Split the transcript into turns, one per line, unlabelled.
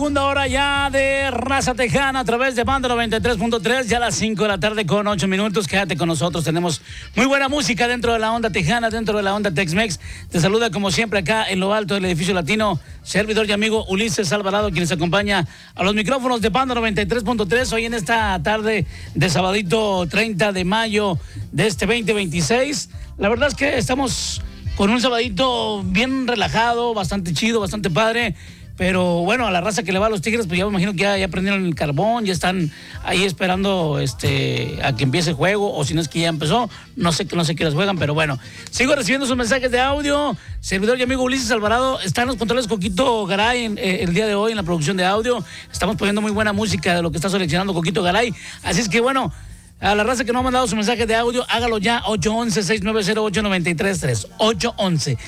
segunda hora ya de Raza Tejana a través de Banda 93.3, ya a las 5 de la tarde con 8 minutos. Quédate con nosotros, tenemos muy buena música dentro de la onda tejana, dentro de la onda Tex-Mex. Te saluda como siempre acá en lo alto del edificio latino, servidor y amigo Ulises Alvarado, quien nos acompaña a los micrófonos de Banda 93.3 hoy en esta tarde de sabadito 30 de mayo de este 2026. La verdad es que estamos con un sabadito bien relajado, bastante chido, bastante padre. Pero bueno, a la raza que le va a los Tigres, pues ya me imagino que ya prendieron el carbón, ya están ahí esperando a que empiece el juego, o si no es que ya empezó, no sé qué les juegan, pero bueno. Sigo recibiendo sus mensajes de audio. Servidor y amigo Ulises Alvarado, está en los controles Coquito Garay el día de hoy en la producción de audio. Estamos poniendo muy buena música de lo que está seleccionando Coquito Garay. Así es que bueno, a la raza que no ha mandado su mensaje de audio, hágalo ya, 811-690-8933,